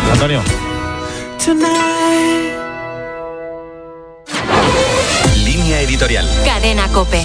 Antonio. Línea editorial. Cadena COPE.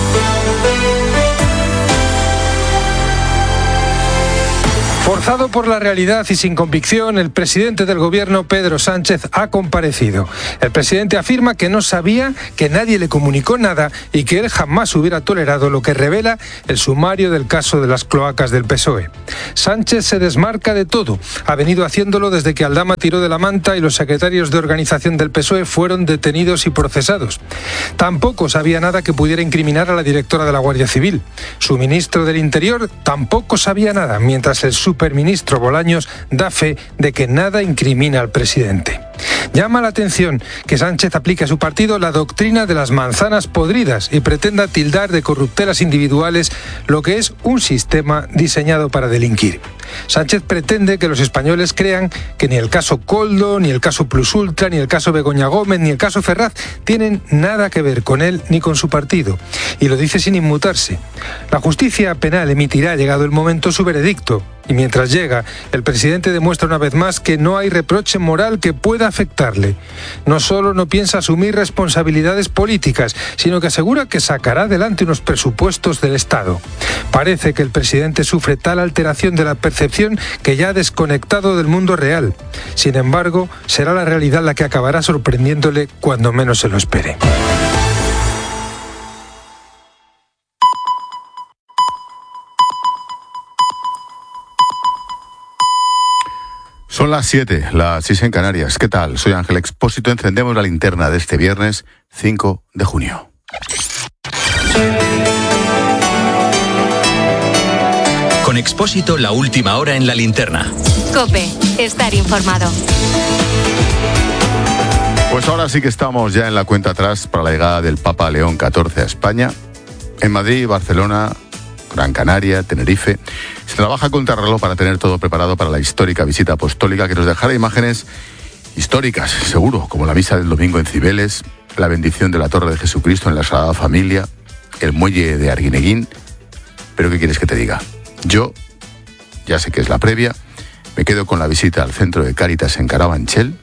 Forzado por la realidad y sin convicción, el presidente del gobierno, Pedro Sánchez, ha comparecido. El presidente afirma que no sabía, que nadie le comunicó nada y que él jamás hubiera tolerado lo que revela el sumario del caso de las cloacas del PSOE. Sánchez se desmarca de todo. Ha venido haciéndolo desde que Aldama tiró de la manta y los secretarios de organización del PSOE fueron detenidos y procesados. Tampoco sabía nada que pudiera incriminar a la directora de la Guardia Civil. Su ministro del Interior tampoco sabía nada, mientras el superministro Bolaños da fe de que nada incrimina al presidente. Llama la atención que Sánchez aplique a su partido la doctrina de las manzanas podridas y pretenda tildar de corruptelas individuales lo que es un sistema diseñado para delinquir. Sánchez pretende que los españoles crean que ni el caso Koldo, ni el caso Plus Ultra, ni el caso Begoña Gómez, ni el caso Ferraz tienen nada que ver con él ni con su partido. Y lo dice sin inmutarse. La justicia penal emitirá, llegado el momento, su veredicto. Y mientras llega, el presidente demuestra una vez más que no hay reproche moral que pueda afectarle. No solo no piensa asumir responsabilidades políticas, sino que asegura que sacará adelante unos presupuestos del Estado. Parece que el presidente sufre tal alteración de la percepción que ya ha desconectado del mundo real. Sin embargo, será la realidad la que acabará sorprendiéndole cuando menos se lo espere. Son las 7, las 6 en Canarias. ¿Qué tal? Soy Ángel Expósito. Encendemos la linterna de este viernes 5 de junio. Con Expósito, la última hora en la linterna. COPE, estar informado. Pues ahora sí que estamos ya en la cuenta atrás para la llegada del Papa León XIV a España. En Madrid, Barcelona, Gran Canaria, Tenerife, se trabaja contrarreloj para tener todo preparado para la histórica visita apostólica que nos dejará imágenes históricas, seguro, como la misa del domingo en Cibeles, la bendición de la Torre de Jesucristo en la Sagrada Familia, el muelle de Arguineguín. Pero ¿qué quieres que te diga? Yo, ya sé que es la previa, me quedo con la visita al centro de Cáritas en Carabanchel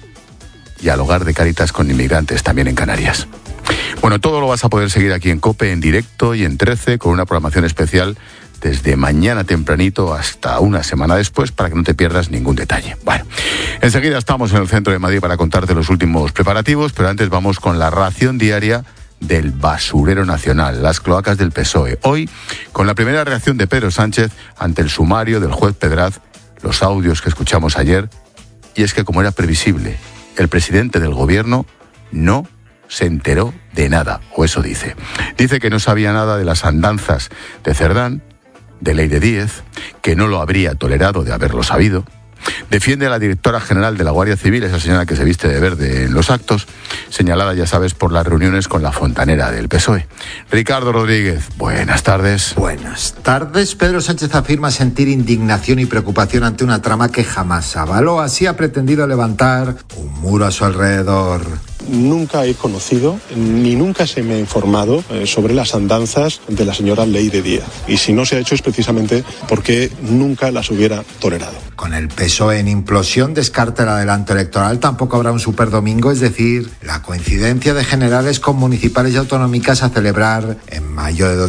y al hogar de Cáritas con inmigrantes también en Canarias. Bueno, todo lo vas a poder seguir aquí en COPE, en directo y en 13, con una programación especial desde mañana tempranito hasta una semana después, para que no te pierdas ningún detalle. Bueno, enseguida estamos en el centro de Madrid para contarte los últimos preparativos, pero antes vamos con la ración diaria del basurero nacional, las cloacas del PSOE. Hoy, con la primera reacción de Pedro Sánchez ante el sumario del juez Pedraz, los audios que escuchamos ayer, y es que, como era previsible, el presidente del gobierno no se enteró de nada, o eso dice. Dice que no sabía nada de las andanzas de Cerdán, de Ley de Díez, que no lo habría tolerado de haberlo sabido. Defiende a la directora general de la Guardia Civil, esa señora que se viste de verde en los actos, señalada, ya sabes, por las reuniones con la fontanera del PSOE. Ricardo Rodríguez, buenas tardes. Buenas tardes. Pedro Sánchez afirma sentir indignación y preocupación ante una trama que jamás avaló. Así ha pretendido levantar un muro a su alrededor. Nunca he conocido, ni nunca se me ha informado sobre las andanzas de la señora Ley de Díaz. Y si no se ha hecho es precisamente porque nunca las hubiera tolerado. Con el PSOE en implosión, descarta el adelanto electoral. Tampoco habrá un superdomingo, es decir, la coincidencia de generales con municipales y autonómicas a celebrar en mayo de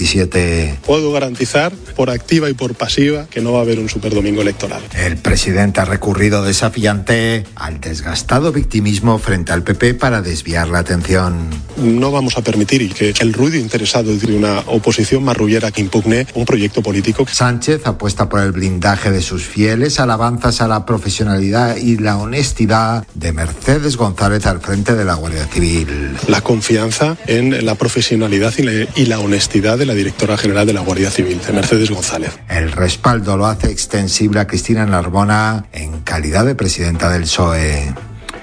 2027. Puedo garantizar, por activa y por pasiva, que no va a haber un superdomingo electoral. El presidente ha recurrido desafiante al desgastado victimismo frente al PP para desviar la atención. No vamos a permitir que el ruido interesado de una oposición marrullera que impugne un proyecto político. Sánchez apuesta por el blindaje de sus fieles, alabanzas a la profesionalidad y la honestidad de Mercedes González al frente de la Guardia Civil. La confianza en la profesionalidad y la honestidad de la directora general de la Guardia Civil, de Mercedes González. El respaldo lo hace extensible a Cristina Narbona en calidad de presidenta del PSOE.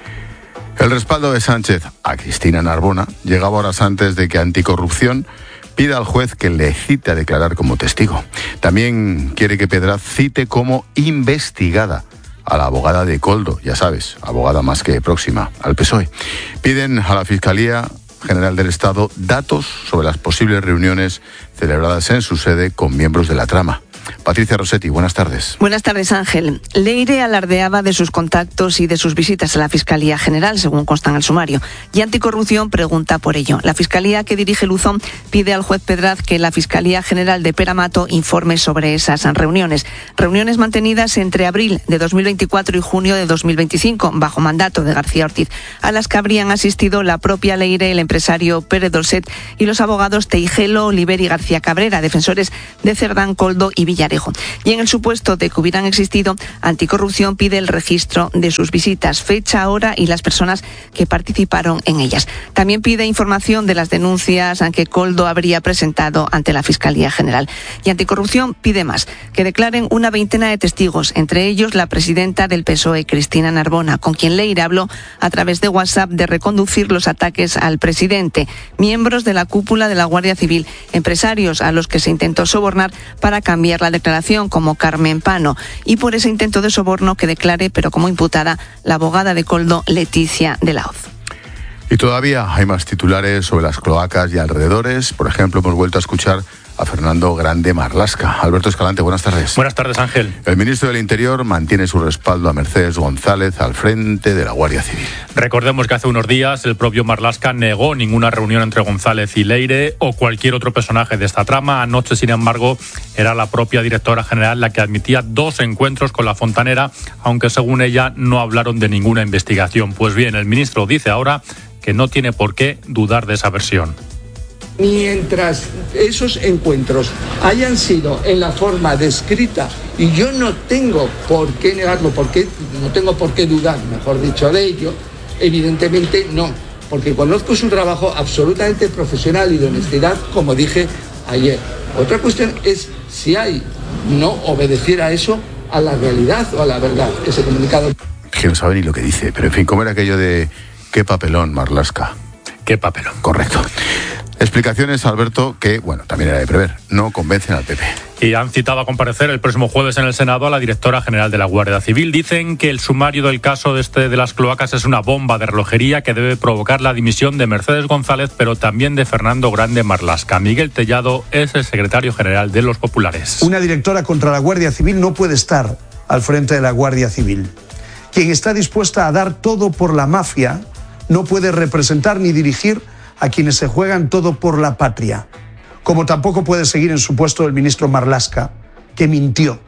El respaldo de Sánchez a Cristina Narbona llegaba horas antes de que Anticorrupción pida al juez que le cite a declarar como testigo. También quiere que Pedraz cite como investigada a la abogada de Koldo, ya sabes, abogada más que próxima al PSOE. Piden a la Fiscalía General del Estado datos sobre las posibles reuniones celebradas en su sede con miembros de la trama. Patricia Rossetti, buenas tardes. Buenas tardes, Ángel. Leire alardeaba de sus contactos y de sus visitas a la Fiscalía General, según consta en el sumario. Y Anticorrupción pregunta por ello. La Fiscalía que dirige Luzón pide al juez Pedraz que la Fiscalía General de Peramato informe sobre esas reuniones. Reuniones mantenidas entre abril de 2024 y junio de 2025, bajo mandato de García Ortiz, a las que habrían asistido la propia Leire, el empresario Pérez Dolcet y los abogados Teijelo, Oliver y García Cabrera, defensores de Cerdán, Koldo y Villarejo. Y en el supuesto de que hubieran existido, Anticorrupción pide el registro de sus visitas, fecha, hora y las personas que participaron en ellas. También pide información de las denuncias que Koldo habría presentado ante la Fiscalía General. Y Anticorrupción pide más, que declaren una veintena de testigos, entre ellos la presidenta del PSOE, Cristina Narbona, con quien Leire habló a través de WhatsApp de reconducir los ataques al presidente, miembros de la cúpula de la Guardia Civil, empresarios a los que se intentó sobornar para cambiar la declaración, como Carmen Pano, y por ese intento de soborno que declare, pero como imputada, la abogada de Koldo, Leticia de la Hoz. Y todavía hay más titulares sobre las cloacas y alrededores. Por ejemplo, hemos vuelto a escuchar a Fernando Grande Marlaska. Alberto Escalante, buenas tardes. Buenas tardes, Ángel. El ministro del Interior mantiene su respaldo a Mercedes González al frente de la Guardia Civil. Recordemos que hace unos días el propio Marlaska negó ninguna reunión entre González y Leire o cualquier otro personaje de esta trama. Anoche, sin embargo, era la propia directora general la que admitía 2 encuentros con la fontanera, aunque según ella no hablaron de ninguna investigación. Pues bien, el ministro dice ahora que no tiene por qué dudar de esa versión. Mientras esos encuentros hayan sido en la forma descrita, y yo no tengo por qué negarlo, porque no tengo por qué dudar, mejor dicho, de ello, evidentemente no, porque conozco su trabajo absolutamente profesional y de honestidad, como dije ayer. Otra cuestión es si hay no obedecer a eso, a la realidad o a la verdad, ese comunicado. Que no sabe ni lo que dice, pero en fin, ¿cómo era aquello de qué papelón, Marlaska? ¿Qué papelón? Correcto. Explicaciones, Alberto, que, bueno, también era de prever, no convencen al PP. Y han citado a comparecer el próximo jueves en el Senado a la directora general de la Guardia Civil. Dicen que el sumario del caso de las cloacas es una bomba de relojería que debe provocar la dimisión de Mercedes González, pero también de Fernando Grande Marlaska. Miguel Tellado es el secretario general de los populares. Una directora contra la Guardia Civil no puede estar al frente de la Guardia Civil. Quien está dispuesta a dar todo por la mafia no puede representar ni dirigir a quienes se juegan todo por la patria. Como tampoco puede seguir en su puesto el ministro Marlaska, que mintió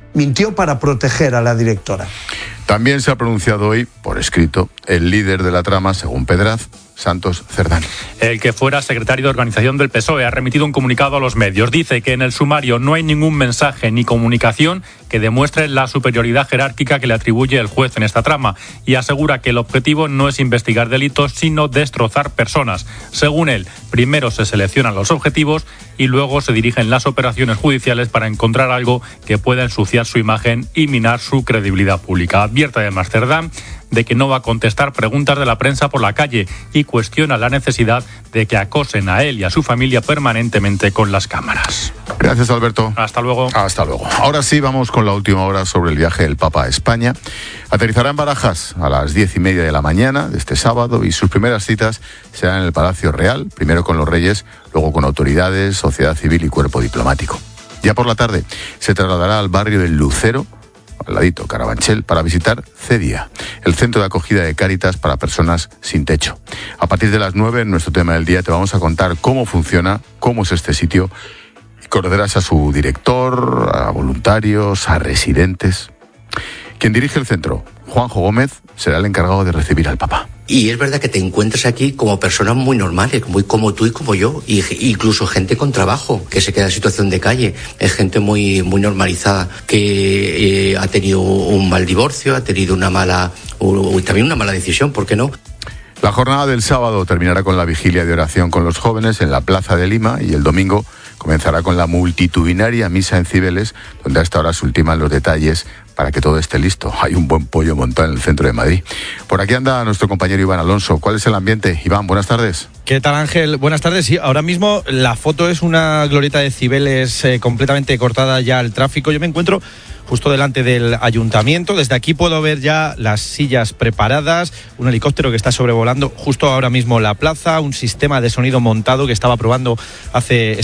para proteger a la directora. También se ha pronunciado hoy, por escrito, el líder de la trama, según Pedraz, Santos Cerdán. El que fuera secretario de organización del PSOE ha remitido un comunicado a los medios. Dice que en el sumario no hay ningún mensaje ni comunicación que demuestre la superioridad jerárquica que le atribuye el juez en esta trama y asegura que el objetivo no es investigar delitos, sino destrozar personas. Según él, primero se seleccionan los objetivos y luego se dirigen las operaciones judiciales para encontrar algo que pueda ensuciar su imagen y minar su credibilidad pública. Advierte además Cerdán de que no va a contestar preguntas de la prensa por la calle y cuestiona la necesidad de que acosen a él y a su familia permanentemente con las cámaras. Gracias, Alberto. Hasta luego. Hasta luego. Ahora sí, vamos con la última hora sobre el viaje del Papa a España. Aterrizará en Barajas a las 10:30 de la mañana de este sábado y sus primeras citas serán en el Palacio Real, primero con los reyes, luego con autoridades, sociedad civil y cuerpo diplomático. Ya por la tarde se trasladará al barrio del Lucero, al ladito Carabanchel, para visitar CEDIA, el centro de acogida de Cáritas para personas sin techo. A partir de las 9, en nuestro tema del día, te vamos a contar cómo funciona, cómo es este sitio. Conocerás a su director, a voluntarios, a residentes. Quien dirige el centro, Juanjo Gómez, será el encargado de recibir al Papa. Y es verdad que te encuentras aquí como personas muy normales, muy como tú y como yo, y incluso gente con trabajo, que se queda en situación de calle. Es gente muy normalizada, que ha tenido un mal divorcio, ha tenido también una mala decisión, ¿por qué no? La jornada del sábado terminará con la vigilia de oración con los jóvenes en la Plaza de Lima y el domingo comenzará con la multitudinaria misa en Cibeles, donde a esta hora se ultiman los detalles para que todo esté listo. Hay un buen pollo montado en el centro de Madrid. Por aquí anda nuestro compañero Iván Alonso. ¿Cuál es el ambiente? Iván, buenas tardes. ¿Qué tal, Ángel? Buenas tardes. Sí, ahora mismo la foto es una glorieta de Cibeles completamente cortada ya al tráfico. Yo me encuentro justo delante del ayuntamiento. Desde aquí puedo ver ya las sillas preparadas, un helicóptero que está sobrevolando justo ahora mismo la plaza, un sistema de sonido montado que estaba probando hace escasos minutos.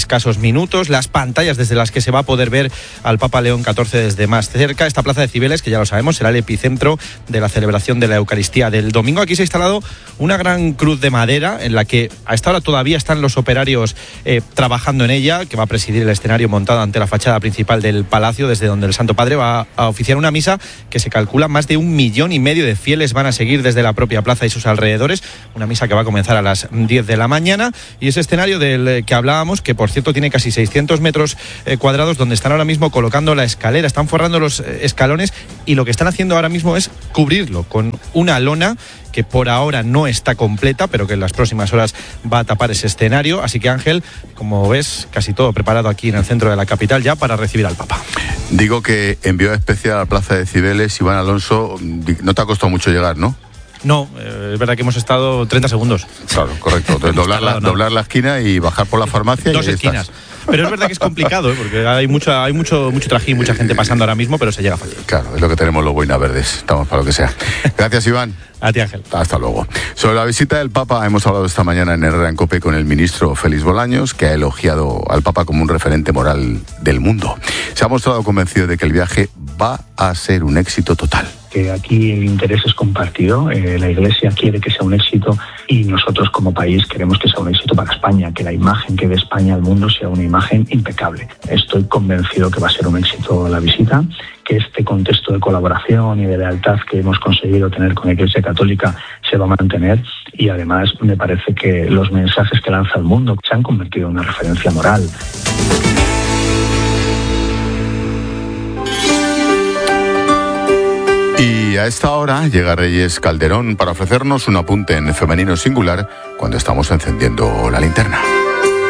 minutos, las pantallas desde las que se va a poder ver al Papa León XIV desde más cerca. Esta plaza de Cibeles, que ya lo sabemos, será el epicentro de la celebración de la Eucaristía del domingo. Aquí se ha instalado una gran cruz de madera en la que a esta hora todavía están los operarios trabajando en ella, que va a presidir el escenario montado ante la fachada principal del palacio, desde donde el Santo Padre va a oficiar una misa que se calcula más de 1,5 millones de fieles van a seguir desde la propia plaza y sus alrededores. Una misa que va a comenzar a las 10 de la mañana. Y ese escenario del que hablábamos, que por cierto tiene casi 600 metros cuadrados, donde están ahora mismo colocando la escalera, están forrando los escalones, y lo que están haciendo ahora mismo es cubrirlo con una lona que por ahora no está completa, pero que en las próximas horas va a tapar ese escenario. Así que, Ángel, como ves, casi todo preparado aquí en el centro de la capital ya para recibir al Papa. Digo que envió especial a la plaza de Cibeles, Iván Alonso. No te ha costado mucho llegar, ¿no? No, es verdad que hemos estado 30 segundos. Claro, correcto. Entonces, doblar la esquina y bajar por la farmacia. 2 esquinas. Estás. Pero es verdad que es complicado, porque hay mucho trajín, mucha gente pasando ahora mismo, pero se llega fácil. Claro, es lo que tenemos los boinas verdes. Estamos para lo que sea. Gracias, Iván. A ti, Ángel. Hasta luego. Sobre la visita del Papa hemos hablado esta mañana en Herrera en COPE con el ministro Félix Bolaños, que ha elogiado al Papa como un referente moral del mundo. Se ha mostrado convencido de que el viaje va a ser un éxito total. Que aquí el interés es compartido, la Iglesia quiere que sea un éxito y nosotros como país queremos que sea un éxito para España, que la imagen que dé España al mundo sea una imagen impecable. Estoy convencido que va a ser un éxito la visita, que este contexto de colaboración y de lealtad que hemos conseguido tener con la Iglesia Católica se va a mantener, y además me parece que los mensajes que lanza al mundo se han convertido en una referencia moral. Y a esta hora llega Reyes Calderón para ofrecernos un apunte en femenino singular cuando estamos encendiendo la linterna.